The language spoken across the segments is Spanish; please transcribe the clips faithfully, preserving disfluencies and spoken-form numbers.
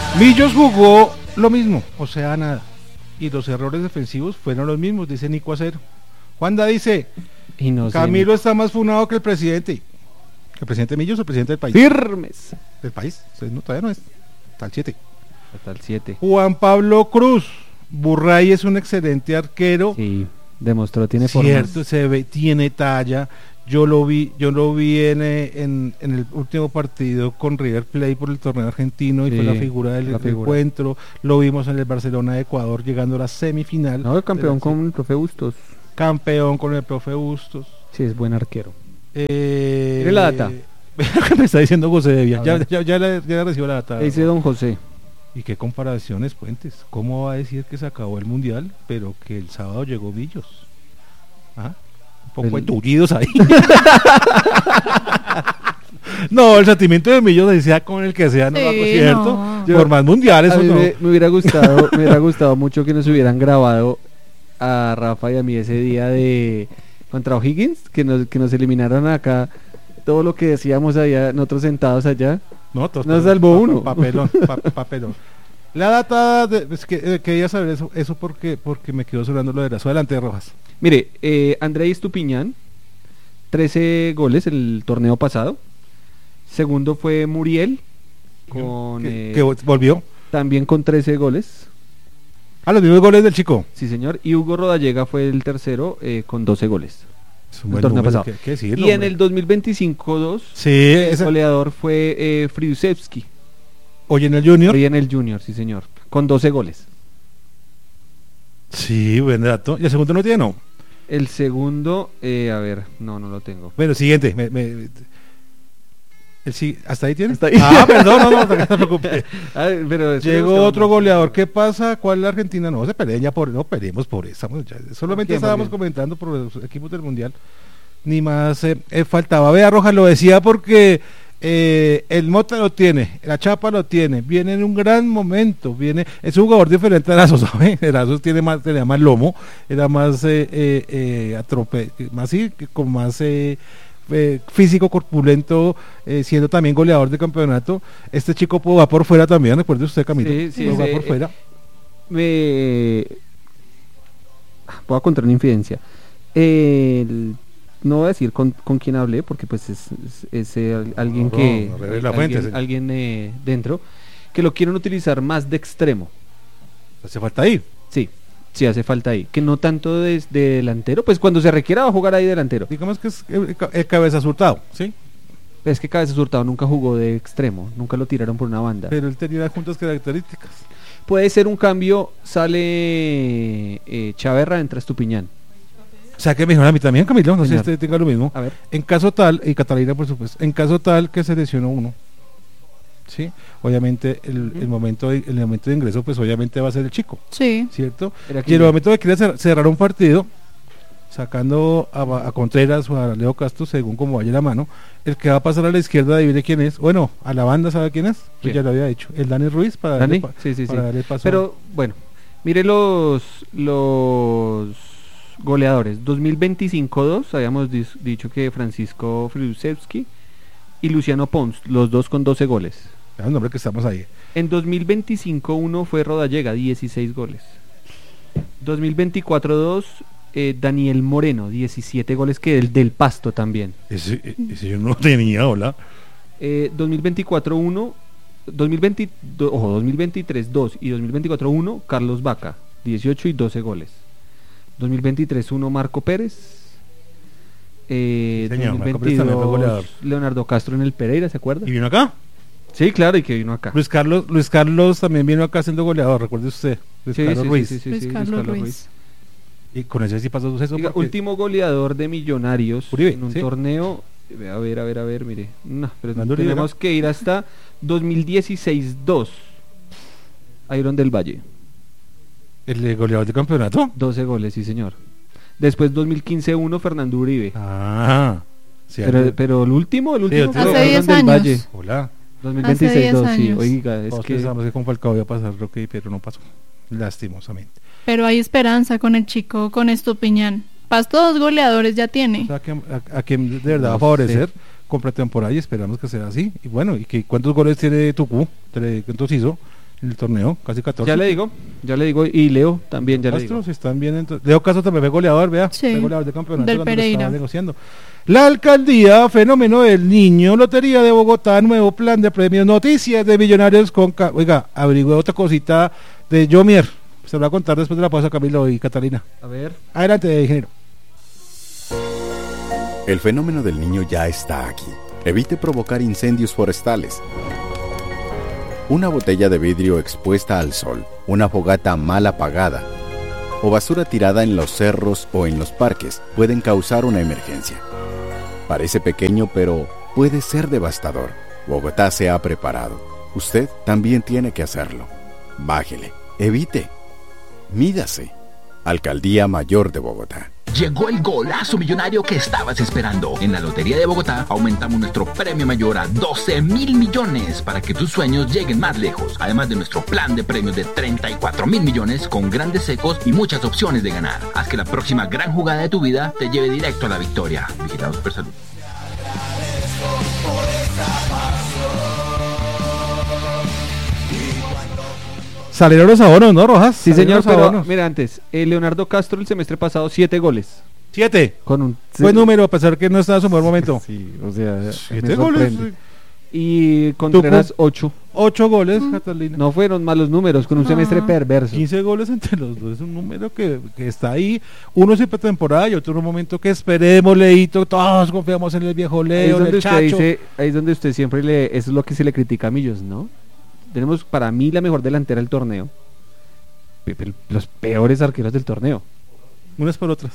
Millos jugó lo mismo, o sea, nada. Y los errores defensivos fueron los mismos, dice Nico Acero. Juanda dice, Y no sé, Camilo está más funado que el presidente. ¿El presidente Millos o el presidente del país? firmes. ¿Del país? Entonces, no, todavía no es. Está el siete. Hasta el siete. Juan Pablo Cruz. Burray es un excelente arquero. Sí, demostró, tiene forma. Cierto, se ve, tiene talla. Yo lo vi, yo lo vi en, eh, en, en el último partido con River Plate por el torneo argentino y Sí, fue la figura del la figura. encuentro. Lo vimos en el Barcelona de Ecuador llegando a la semifinal. No, el campeón De la- con el profe Bustos. campeón con el profe Bustos. Sí, es buen arquero. Eh, Mire la data. ¿Qué me está diciendo José Devia? A Ya, ver. ya, ya, le, ya le recibo la data. Dice don José. ¿Y qué comparaciones, Puentes? ¿Cómo va a decir que se acabó el mundial, pero que el sábado llegó Villos? ¿Ah? Un poco El- de tullidos ahí. No, el sentimiento de Millos decía con el que sea, no Sí, va, ¿cierto? no. Por más mundiales, A eso mí no. me, me hubiera gustado, me hubiera gustado mucho que nos hubieran grabado a Rafa y a mí ese día de contra O'Higgins, que nos, que nos eliminaron acá todo lo que decíamos allá, nosotros sentados allá. No, todos- Nos todos- salvó pa- uno. Papelón, pa- papelón. La data, de, es que eh, quería saber eso, eso porque, porque me quedó sonando lo de las adelante de Rojas. Mire, eh, André Estupiñán, trece goles el torneo pasado. Segundo fue Muriel, con que, eh, que volvió. también con trece goles. A los mismos goles del chico. Sí, señor. Y Hugo Rodallega fue el tercero eh, con doce goles. Es un El buen torneo número, pasado. ¿qué- qué decirlo, Y en hombre? el dos mil veinticinco dos, Sí, el ese- goleador fue eh, Friusevski. oye, en el Junior. Hoy en el Junior, sí señor, con doce goles. Sí, buen dato. ¿Y el segundo no tiene? No. El segundo, eh, a ver, no, no lo tengo. Bueno, siguiente. Me, me- el, sí, ¿hasta ahí tiene? Hasta ahí. Ah, perdón, no, no, no te preocupes. Ah, pero eso Llegó lo otro buscamos. goleador. ¿Qué pasa? ¿Cuál es la Argentina? No se peleen ya por, no peleemos por eso. Estamos ya- solamente ¿Quién, estábamos por qué? comentando por los equipos del mundial. Ni más eh, eh, faltaba. Vea, Rojas lo decía porque eh, el Mota lo tiene, la Chapa lo tiene, viene en un gran momento, viene, es un jugador diferente a Erazo, ¿sabe? Erazo tiene más, tenía más lomo, era más eh, eh, eh, atrope, más sí, con más eh, eh, físico corpulento, eh, siendo también goleador de campeonato. Este chico puede va por fuera también, recuerde usted, Camilo, Sí, sí, puede va ese, por fuera. Me... Voy a contar una infidencia. El- No voy a decir con, con quién hablé, porque pues es, es- es, eh, al- alguien No, que... no, no revele la fuente, alguien señor. alguien, eh, dentro, que lo quieren utilizar más de extremo. Hace falta ahí. Sí, sí hace falta ahí. Que no tanto de, de delantero, pues cuando se requiera va a jugar ahí delantero. Digamos que es el, el cabeza surtado, ¿sí? Es que Cabezas Hurtado nunca jugó de extremo, nunca lo tiraron por una banda. Pero él tenía juntas características. Puede ser un cambio, sale eh, Chaverra, entra Estupiñán. O sea que mejor a mí también, Camilo, no sé si Señor. usted tenga lo mismo. A ver. En caso tal, y Catalina por supuesto, en caso tal que se lesionó uno, ¿sí? Obviamente el, el momento de, el momento de ingreso pues obviamente va a ser el chico, Sí. ¿cierto? Era Y que en el yo- momento de que quiera cer- cerrar un partido, sacando a, a Contreras o a Leo Castro, según como vaya la mano, el que va a pasar a la izquierda, adivine quién es. Bueno, a la banda, ¿sabe quién es? Pues ¿Quién? ya lo había dicho, el Dani Ruiz para ¿Dani? darle, pa- Sí, sí, sí. para darle paso. Pero bueno, mire los los goleadores. dos mil veinticinco dos, habíamos dis- dicho que Francisco Friusevski y Luciano Pons, los dos con doce goles. Es un nombre que estamos ahí. En dos mil veinticinco uno fue Rodallega, dieciséis goles. dos mil veinticuatro dos, eh, Daniel Moreno, diecisiete goles, que el del Pasto también. Ese, ese yo no tenía, hola. Eh, dos mil veinticuatro uno, dos mil veinte, do- ojo, dos mil veintitrés dos y dos mil veinticuatro uno, Carlos Vaca, dieciocho y doce goles. dos mil veintitrés uno, Marco Pérez. Eh, Sí, señor, Marco Pérez también fue goleador. dos mil veintidós, Leonardo Castro en el Pereira, ¿se acuerda? ¿Y vino acá? Sí, claro, y que vino acá. Luis Carlos, Luis Carlos también vino acá siendo goleador, recuerde usted. Luis Sí, Carlos sí, Ruiz. sí, sí, sí, Luis sí, Carlos Ruiz. Y con ese sí pasó suceso. Oiga, porque- último goleador de Millonarios Uribe, en un sí. torneo. A ver, a ver, a ver, mire. No, pero Fernando Uribe, tenemos ¿no? que ir hasta dos mil dieciséis dos. Iron del Valle. El eh, goleador de campeonato. doce goles, sí, señor. Después dos mil quince uno, Fernando Uribe. Ah, sí, pero, algo- pero el último, el último el fue último. Hace Iron diez del años. Valle. Hola. dos mil veintiséis diez dos, sí. años. Oiga, es Todos que pensamos que con Falcao iba a pasar lo que, pero no pasó. Lastimosamente. Pero hay esperanza con el chico, con Estupiñán. Pasto dos goleadores ya tiene. O sea, que a, a quien de verdad va a No favorecer sé. con pretemporada y esperamos que sea así. Y bueno, ¿y que cuántos goles tiene Tucú? Tre- ¿Cuántos hizo? en el torneo, casi catorce. Ya le digo, ya le digo, y Leo también, ya le Castro, digo. si están bien, entonces. Leo Castro también fue goleador, vea, Sí, fue goleador de campeonato del cuando lo Pereira. estaba negociando. La alcaldía, fenómeno del niño, Lotería de Bogotá, nuevo plan de premios, noticias de millonarios con... Ca- Oiga, averigüé otra cosita de Jomier, se lo va a contar después de la pausa Camilo y Catalina. A ver. Adelante, ingeniero. El fenómeno del niño ya está aquí. Evite provocar incendios forestales. Una botella de vidrio expuesta al sol, una fogata mal apagada o basura tirada en los cerros o en los parques pueden causar una emergencia. Parece pequeño, pero puede ser devastador. Bogotá se ha preparado. Usted también tiene que hacerlo. Bájele, evite, mídase. Alcaldía Mayor de Bogotá. Llegó el golazo millonario que estabas esperando. En la Lotería de Bogotá aumentamos nuestro premio mayor a doce mil millones para que tus sueños lleguen más lejos. Además de nuestro plan de premios de treinta y cuatro mil millones con grandes secos y muchas opciones de ganar. Haz que la próxima gran jugada de tu vida te lleve directo a la victoria. Vigilado Supersalud. Salieron los abonos, ¿no, Rojas? Sí, Salieron señor, los pero abonos. mira antes, eh, Leonardo Castro el semestre pasado, siete goles. Siete. Con un... Buen número, a pesar que no estaba en su buen momento. Sí, o sea, Siete me goles. sorprende. Y Contreras, ocho. Ocho goles, Catalina. No fueron malos números, con un No. semestre perverso. quince goles entre los dos, es un número que, que está ahí, uno siempre temporada y otro en un momento que esperemos, Leito, todos confiamos en el viejo Ahí es Leo, en donde el usted Chacho. dice, ahí es donde usted siempre le, eso es lo que se le critica a Millos, ¿no? Tenemos para mí la mejor delantera del torneo, pe- pe- los peores arqueros del torneo. Unas por otras.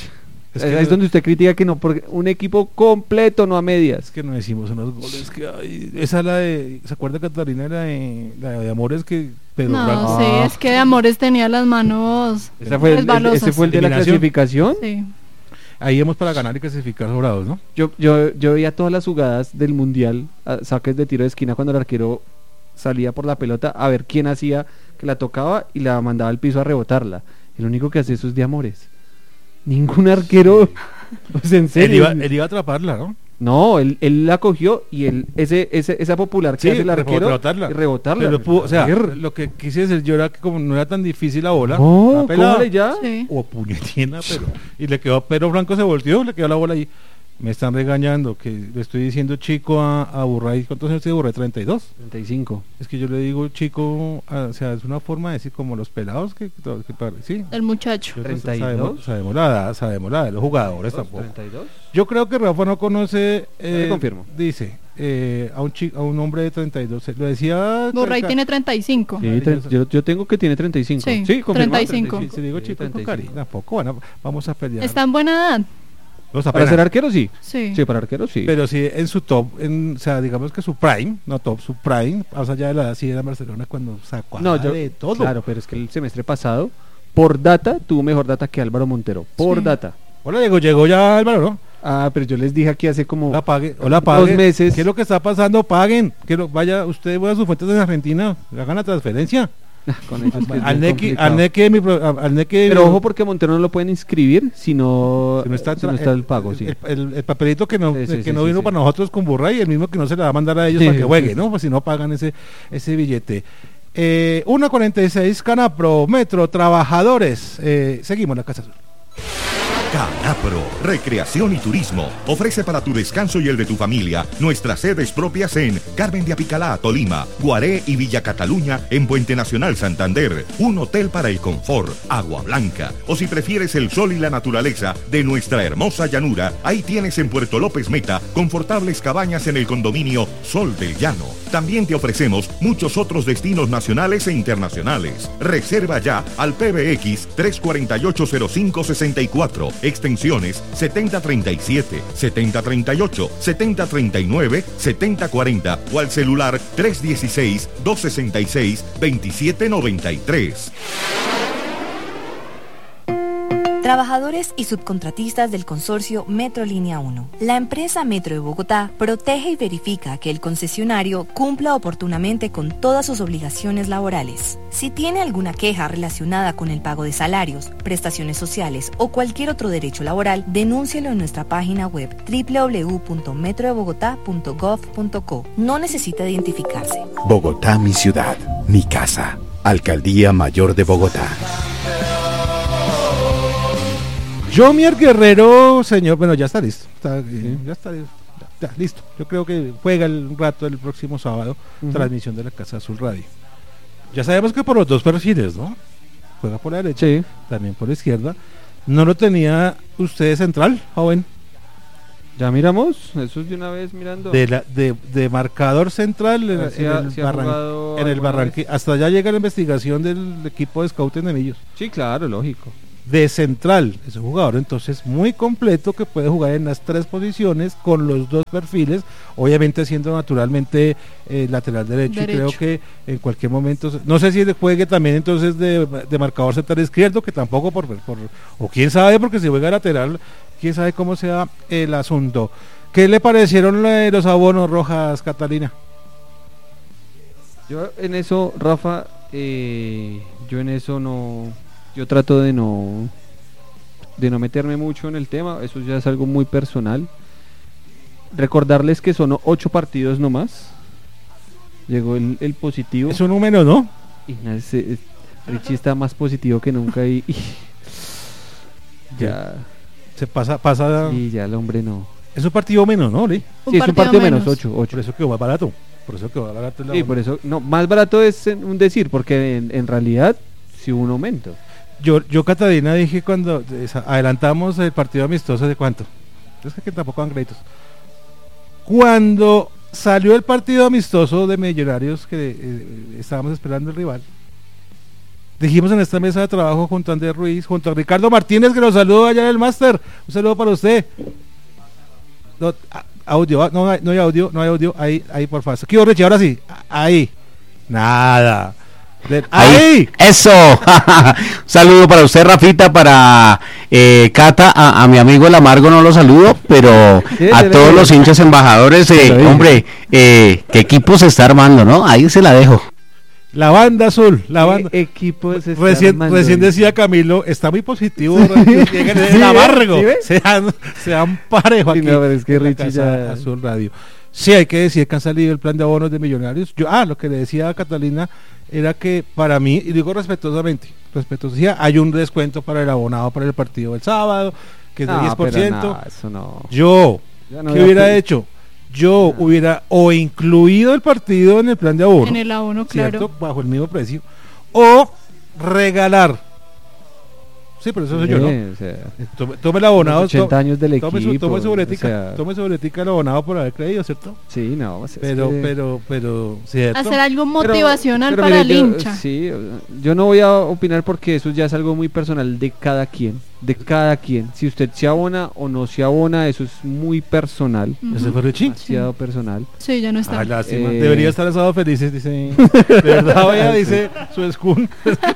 Es ahí que, es donde usted critica que no, porque un equipo completo, no a medias. es que no decimos unos goles que hay. Esa es la de, ¿se acuerda Catalina? La de, la de Amores que Pedro No, Branco- sí, es que de Amores tenía las manos Ese fue el, el- resbalosas. ese fue el de la Eliminación. clasificación. Sí. Ahí hemos para ganar y clasificar sobrados, ¿no? Yo, yo, yo veía todas las jugadas del mundial, a- saques de tiro de esquina cuando el arquero salía por la pelota a ver quién hacía que la tocaba y la mandaba al piso a rebotarla. El único que hace eso es de Amores. Ningún arquero, pues en Él serio. iba, él iba a atraparla, ¿no? No, él, él la cogió y él, ese, ese, esa popular que hace el arquero, rebotarla. y rebotarla. Pero pudo- o sea, Ver. lo que quise decir yo era que como no era tan difícil la bola, No, la pelaba. cójale ya. Sí. O puñetina, pero y le quedó, pero Franco se volteó, le quedó la bola ahí. Me están regañando que le estoy diciendo chico a, a Burray. ¿Cuántos años tiene Burray? treinta y dos. treinta y cinco. Es que yo le digo chico, a- o sea, es una forma de decir como los pelados que, que, que pare- sí. El muchacho. Yo- ¿treinta y sabemos, dos? sabemos la edad, sabemos la edad de los jugadores tampoco. ¿treinta y dos? Yo creo que Rafa no conoce, eh, Le confirmo. dice, eh, a un chico, a un hombre de treinta y dos, lo decía. Borray Ca- tiene treinta y cinco. Sí, tre- yo, yo tengo que tiene treinta y cinco. Sí, confirmado, treinta y cinco. Si digo Sí, chico con treinta y cinco. cariño, tampoco, bueno, vamos a pelear. Está en buena edad. Vamos a Para pelear. ser arquero, sí. Sí. Sí, para arquero, sí. Pero sí, en su top, en, o sea, digamos que su prime, no top, su prime, más allá de la edad, sí era Barcelona cuando sacó no, yo, de todo. Claro, pero es que el semestre pasado, por data, tuvo mejor data que Álvaro Montero. Por Sí. data. Hola, llegó, llegó ya Álvaro, ¿no? Ah, pero yo les dije aquí hace como Hola, pague, hola, pague. dos meses. ¿Qué es lo que está pasando? Paguen. Que lo, vaya, usted vaya a sus fuentes en Argentina, hagan la transferencia. con ellos, que es al, bien neque, complicado. al neque de mi pro- a- al neque de Pero mi- ojo porque Montero no lo pueden inscribir si no, si no está, si no está el pago, sí. el, el- el papelito que no, Sí, sí, que sí, no sí, vino sí. para nosotros con Burray, el mismo que no se le va a mandar a ellos Sí, para que sí, juegue, sí. ¿no? Pues si no pagan ese ese billete. Eh, uno cuarenta y seis Canapro, Metro, Trabajadores. Eh, seguimos la Casa Azul. Canapro, Recreación y Turismo, ofrece para tu descanso y el de tu familia nuestras sedes propias en Carmen de Apicalá, Tolima, Guaré y Villa Cataluña en Puente Nacional Santander, un hotel para el confort, agua blanca, o si prefieres el sol y la naturaleza de nuestra hermosa llanura, ahí tienes en Puerto López Meta confortables cabañas en el condominio Sol del Llano. También te ofrecemos muchos otros destinos nacionales e internacionales. Reserva ya al P B X tres cuatro ocho cero cinco seis cuatro, extensiones setenta treinta y siete, setenta treinta y ocho, setenta treinta y nueve, setenta cuarenta o al celular tres uno seis, dos seis seis, dos siete nueve tres. Trabajadores y subcontratistas del consorcio Metro Línea uno. La empresa Metro de Bogotá protege y verifica que el concesionario cumpla oportunamente con todas sus obligaciones laborales. Si tiene alguna queja relacionada con el pago de salarios, prestaciones sociales o cualquier otro derecho laboral, denúncielo en nuestra página web doble u doble u doble u punto metro de bogotá punto gov punto co. No necesita identificarse. Bogotá, mi ciudad. mi casa. Alcaldía Mayor de Bogotá. Jomier Guerrero, señor, bueno, ya está listo. Está, eh, ya está listo. Ya, ya, listo. Yo creo que juega el rato el próximo sábado, uh-huh. transmisión de la Casa Azul Radio. Ya sabemos que por los dos perfiles, ¿no? Juega por la derecha, sí. También por la izquierda. ¿No lo tenía usted central, joven? Ya miramos, eso es de una vez mirando. De, la, de, de marcador central en, si ha, el, si barran, en el Barranquilla. Hasta allá llega la investigación del equipo de Scout Enemillos. Sí, claro, lógico. De central, es un jugador entonces muy completo que puede jugar en las tres posiciones con los dos perfiles, obviamente siendo naturalmente eh, lateral derecho, derecho. Y creo que en cualquier momento, no sé si juegue también entonces de, de marcador central izquierdo, que tampoco por, por o quién sabe, porque si juega lateral, quién sabe cómo sea el asunto. ¿Qué le parecieron eh, los abonos, Rojas, Catalina? Yo en eso, Rafa, eh, yo en eso no... Yo trato de no de no meterme mucho en el tema, eso ya es algo muy personal. Recordarles que son ocho partidos nomás. Llegó el, el positivo. Es un número, ¿no? Y ese, es, Richie está más positivo que nunca y, y ya se pasa pasa y ya el hombre no. Es un partido menos, ¿no, Lee? Sí, es un partido menos, ocho, ocho. Por eso quedó más barato. Por eso quedó más barato. Sí, por eso no, más barato es un decir, porque en, en realidad sí hubo un aumento. Yo, yo Catalina dije cuando adelantamos el partido amistoso de cuánto, es que tampoco dan créditos. Cuando salió el partido amistoso de Millonarios que eh, estábamos esperando el rival, dijimos en esta mesa de trabajo junto a Andrés Ruiz, junto a Ricardo Martínez, que los saludo allá en el máster, un saludo para usted. No, audio, no, no hay audio, no hay audio, ahí, ahí por favor. ¿Qué Richie? Ahora sí, ahí, nada. De, ahí, ahí, eso. Saludo para usted, Rafita, para eh, Cata, a, a mi amigo el Amargo no lo saludo, pero sí, a todos los hinchas embajadores, eh, hombre, eh, qué equipo se está armando, ¿no? Ahí se la dejo. La banda azul, la banda. ¿Qué equipo se está recién, armando? Recién decía Camilo, está muy positivo. Llega el ¿Sí, Amargo, ¿sí se dan, se dan parejo sí, aquí. No, pero es que Richie ya... Azul Radio. Sí, hay que decir que han salido el plan de abonos de Millonarios. Yo, ah, lo que le decía a Catalina era que para mí, y digo respetuosamente, respetuosamente, hay un descuento para el abonado para el partido del sábado, que es de no, diez por ciento. No, eso no. Yo, no ¿qué hubiera pedir. hecho? Yo no. hubiera o incluido el partido en el plan de abono. En el abono, claro. ¿Cierto? Bajo el mismo precio. O regalar. Sí, pero eso soy sí, yo, ¿no? O sea, tome, tome el abonado. ochenta años del tome equipo. Su, tome su boletica, o sea, tome su boletica el abonado por haber creído, ¿cierto? Sí, no. Es pero, que... pero, pero, ¿cierto? Hacer algo motivacional pero, pero para mire, el yo, hincha. Sí, yo no voy a opinar porque eso ya es algo muy personal de cada quien. De cada quien. Si usted se abona o no se abona, eso es muy personal. Uh-huh. ¿Ese fue Richie? Demasiado sí. personal. Sí, ya no está. Ah, lástima. Eh... Debería estar sábado felices, dice. De verdad, vaya, dice su escun.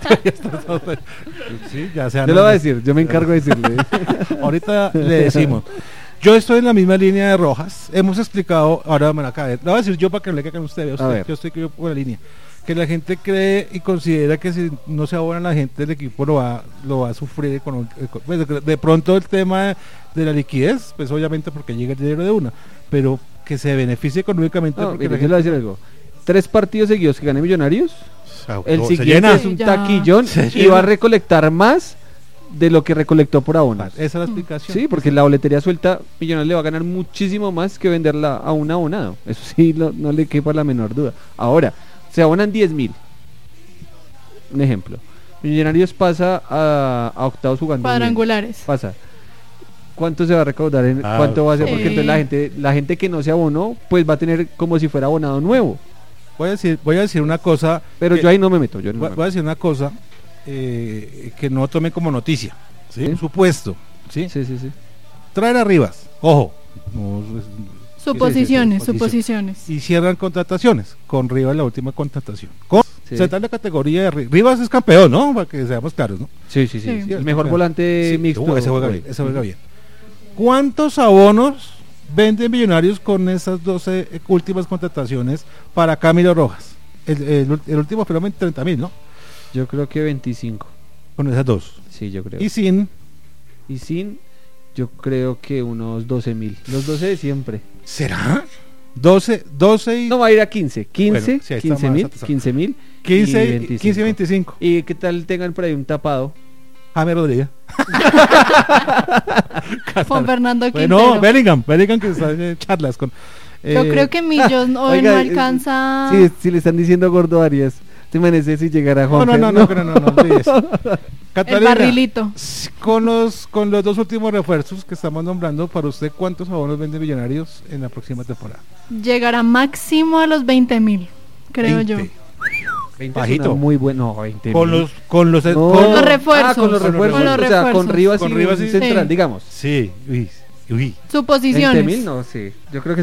Sí, ya se Yo lo voy a decir, yo me encargo de decirle. Ahorita le decimos. Yo estoy en la misma línea de Rojas. Hemos explicado, ahora me la acabé. Lo voy a decir yo para que le caigan ustedes. Usted, yo estoy por la línea. Que la gente cree y considera que si no se abona la gente del equipo lo va lo va a sufrir con, pues de, de pronto el tema de, de la liquidez, pues obviamente porque llega el dinero de una, pero que se beneficie económicamente. No, porque mire, la yo le voy a decir algo. Tres partidos seguidos que gane Millonarios, o, el o siguiente es un ya. taquillón y va a recolectar más de lo que recolectó por abonos. Esa es la explicación. Sí, porque la boletería suelta Millonarios le va a ganar muchísimo más que venderla a un abonado. Eso sí, no, no le quepa la menor duda. Ahora, se abonan diez mil. Un ejemplo. Millonarios pasa a, a octavos jugando cuadrangulares. Bien. Pasa. ¿Cuánto se va a recaudar? En, ah, ¿Cuánto va a ser? Sí. Porque entonces la gente, la gente que no se abonó, pues va a tener como si fuera abonado nuevo. Voy a decir, voy a decir una cosa. Pero que, yo ahí no me meto. Yo no voy, me voy a decir una cosa eh, que no tome como noticia. ¿Sí? Un supuesto. ¿sí? Sí, sí, sí. Traer a Rivas. Ojo. No, Suposiciones, suposiciones. Y cierran contrataciones. Con Rivas la última contratación. Con sí. Se está en la categoría de Rivas. Rivas es campeón, ¿no? Para que seamos claros, ¿no? Sí, sí, sí. sí. sí el mejor campeón. Volante sí, mixto. Uh, ese juega bien, ese juega bien. ¿Cuántos abonos venden Millonarios con esas doce últimas contrataciones para Camilo Rojas? El, el, el último fue treinta mil, ¿no? Yo creo que veinticinco. Con esas dos. Sí, yo creo. Y sin... Y sin... Yo creo que unos doce mil. Los doce de siempre. ¿Será? doce, doce y... No, va a ir a quince. quince, Bueno, sí, ahí está quince más mil, atrasado. quince mil. quince, y veinticinco. quince y veinticinco. ¿Y qué tal tengan por ahí un tapado? James Rodríguez. Con Fernando Quintero. Bueno, Bellingham, Bellingham que está en charlas con... Yo eh, creo que Millos hoy Oiga, no eh, alcanza. Sí, si le están diciendo Gordo Arias. ¿Te imaginas si llegara No, Juan? no, no, no, no, no, no, no olvides. El Catalina, barrilito. con los, con los dos últimos refuerzos que estamos nombrando, para usted, ¿cuántos abonos vende Millonarios en la próxima temporada? Llegará máximo a los veinte mil, creo yo. veinte. veinte Bajito. es una muy bueno. veinte Con mil. los, con los, No. con Los refuerzos. Ah, con los Con los refuerzos. refuerzos. O sea, con Con Rivas Con y Rivas un y- central, Sí. digamos. Sí, uy, uy. Suposiciones. veinte mil, no, sí. Yo creo que